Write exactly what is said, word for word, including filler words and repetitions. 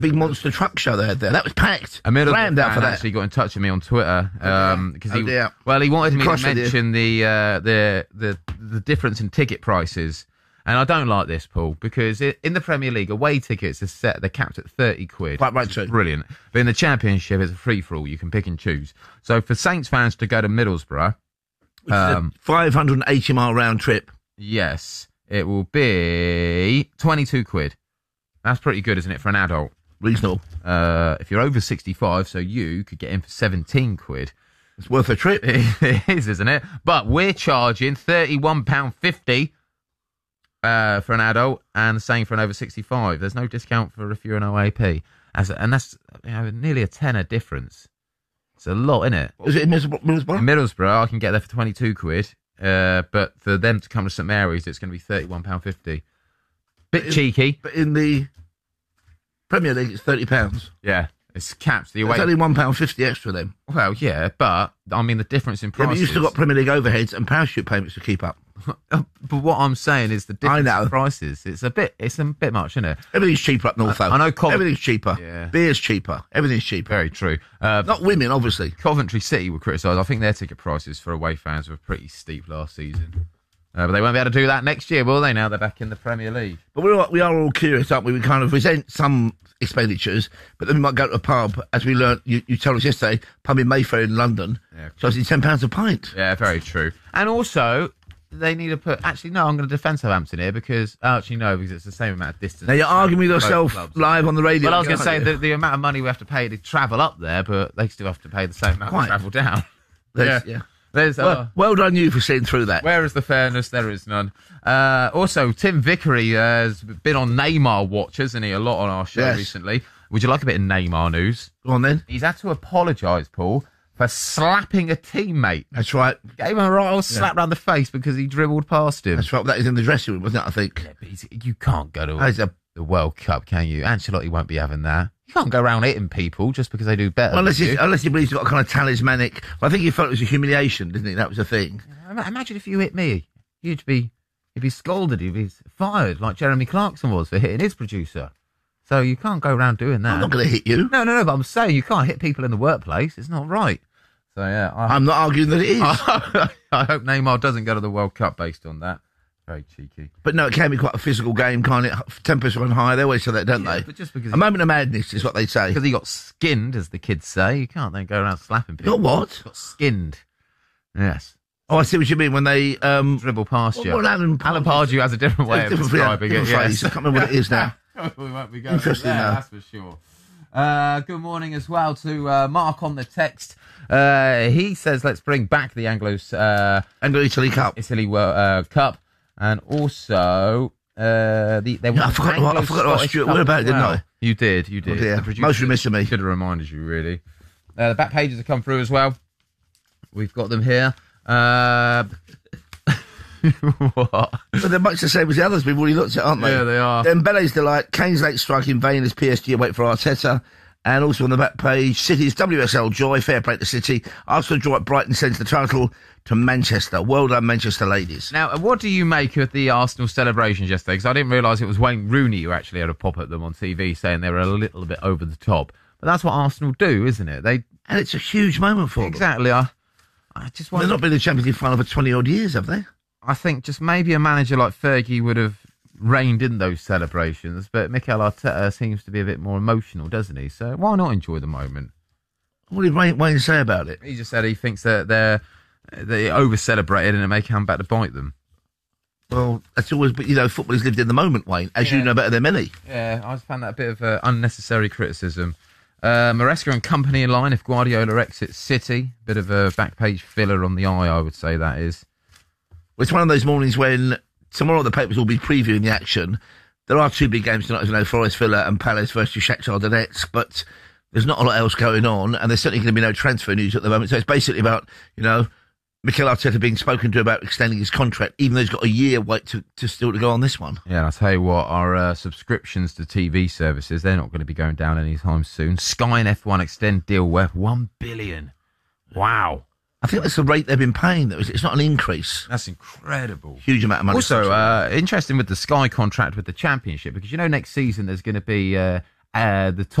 big monster truck show they had there. That was packed. A Middlesbrough Rammed out fan for that. actually got in touch with me on Twitter um, because Oh, he, dear. well, he wanted me to Cross it, mention the, uh, the the the difference in ticket prices, and I don't like this, Paul, because it, in the Premier League, away tickets are set they're capped at thirty quid. Quite right, too. Brilliant. But in the Championship, it's a free for all. You can pick and choose. So for Saints fans to go to Middlesbrough, Which is a five hundred eighty mile round trip. yes, it will be twenty-two quid. That's pretty good, isn't it, for an adult? Reasonable. Uh, if you're over sixty-five, so you could get in for seventeen quid. It's worth a trip. It is, isn't it? But we're charging thirty-one pounds fifty uh, for an adult and the same for an over sixty-five. There's no discount for if you're an O A P. As a, and that's you know, nearly a tenner difference. It's a lot, isn't it? Is it in Middlesbrough? In Middlesbrough, I can get there for twenty-two quid. Uh, but for them to come to St Mary's, it's going to be thirty-one pounds fifty. Bit in, cheeky. But in the Premier League, it's thirty pounds. Yeah, it's capped. The away. It's only one pound fifty extra then. Well, yeah, but I mean the difference in Yeah, but prices. you've still got Premier League overheads and parachute payments to keep up. But what I'm saying is the difference I know. in prices. It's a bit. It's a bit much, isn't it? Everything's cheaper up north, I- though. I know Cov- Everything's cheaper. Yeah. Beer's cheaper. Everything's cheaper. Very true. Uh, Not women, obviously. Coventry City were criticised. I think their ticket prices for away fans were pretty steep last season. Uh, but they won't be able to do that next year, will they? Now they're back in the Premier League. But we're all, we are all curious, aren't we? We kind of resent some expenditures, but then we might go to a pub, as we learnt, you, you told us yesterday, pub in Mayfair in London, Yeah. charging ten pounds a pint. Yeah, very true. And also, they need to put. Actually, no, I'm going to defend Southampton here because oh, actually no, because it's the same amount of distance. Now, you're arguing with Both yourself clubs. live on the radio. Well, I was going to say aren't you? the, the amount of money we have to pay to travel up there, but they still have to pay the same amount Quite. to travel down. There's- yeah. There's, Well, uh, well done you for seeing through that. where is the fairness? There is none. Uh, also, Tim Vickery uh, has been on Neymar watch, hasn't he? A lot on our show Yes. recently. Would you like a bit of Neymar news? Go on then. He's had to apologise, Paul, for slapping a teammate. That's right. Gave him a right old slap round the face because he dribbled past him. That's right. That is in the dressing room, wasn't it, I think? Yeah, but he's, you can't go to That is a- the World Cup, can you? Ancelotti won't be having that. You can't go around hitting people just because they do better. Well, unless, than you, you. unless he believes he's got a kind of talismanic... Well, I think he felt it was a humiliation, didn't he? That was the thing. Imagine if you hit me. You'd be, you'd be scolded. You'd be fired like Jeremy Clarkson was for hitting his producer. So you can't go around doing that. I'm not going to hit you. No, no, no. But I'm saying you can't hit people in the workplace. It's not right. So yeah, I, I'm not arguing that it is. I hope Neymar doesn't go to the World Cup based on that. Very cheeky. But no, it can be quite a physical game, can't it? Tempers run high. They always say that, don't Yeah, they? but just because A moment of madness is what they say. because he got skinned, as the kids say, you can't then go around slapping people. Got what? Got skinned. Yes. Oh, I see what you mean when they... Um, Dribble past What- you. what Alan Alan Pardew has a different way of different, yeah, describing different it. phrase. Yes. I can't remember what it is now. We won't be going Interesting, there, though. that's for sure. Uh, good morning as well to uh, Mark on the text. Uh, he says, let's bring back the Anglo uh, Anglo-Italy Cup. Italy World uh, Cup, and also uh, the there was Yeah, I forgot to- I Anglo forgot to ask Scottish Stuart Cup Wood about as it, didn't well. I? You did, you did. Oh, dear. The producer Most remiss of me. should have reminded you, really. Uh, the back pages have come through as well. We've got them here. Uh, what? But they're much the same as the others we've already looked at, aren't they? Yeah, they are. Then Dembele's delight, Kane's late strike in vain as P S G await for Arteta. And also on the back page, City's W S L joy, fair play to City. Arsenal draw at Brighton sends the title to Manchester. Well done, Manchester ladies. Now, what do you make of the Arsenal celebrations yesterday? Because I didn't realise it was Wayne Rooney who actually had a pop at them on T V saying they were a little bit over the top. But that's what Arsenal do, isn't it? They And it's a huge moment for them. Exactly. I, I just want. They've not been in the Champions League final for twenty odd years, have they? I think just maybe a manager like Fergie would have reined in those celebrations, but Mikel Arteta seems to be a bit more emotional, doesn't he? So why not enjoy the moment? What did Wayne, Wayne say about it? He just said he thinks that they're they over celebrated and it may come back to bite them. Well, that's always, but you know, football is lived in the moment, Wayne, as Yeah. you know better than many. Yeah, I found that a bit of uh, unnecessary criticism. Uh, Maresca and company in line if Guardiola exits City. Bit of a back page filler on the eye, I would say that is. Well, it's one of those mornings when tomorrow the papers will be previewing the action. There are two big games tonight, as you know, Forest Villa and Palace versus Shakhtar Donetsk, but there's not a lot else going on, and there's certainly going to be no transfer news at the moment. So it's basically about, you know, Mikel Arteta being spoken to about extending his contract, even though he's got a year wait to, to still to go on this one. Yeah, and I'll tell you what, our uh, subscriptions to T V services, they're not going to be going down anytime soon. Sky and F one extend deal worth one billion. Wow. I think that's the rate they've been paying, though. It's not an increase. That's incredible. Huge amount of money. Also, uh, interesting with the Sky contract with the Championship, because you know next season there's going to be uh, uh, the